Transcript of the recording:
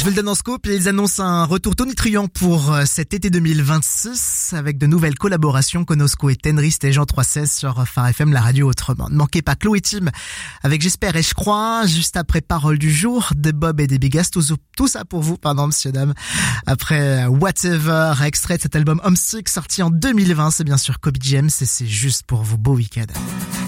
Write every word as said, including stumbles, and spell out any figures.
Je vous le donne en scoop, ils annoncent un retour tonitruant pour cet été deux mille vingt-six avec de nouvelles collaborations. Konosko et Tenrist et Jean trois seize sur Phare F M, la radio autrement. Ne manquez pas Chloé Tim avec J'espère et je crois, juste après Parole du jour, de Bob et des Bigas, tout, tout ça pour vous, pardon monsieur dame. Après Whatever, extrait de cet album Homesick sorti en deux mille vingt, c'est bien sûr Kobe James et c'est juste pour vous, beau week-end.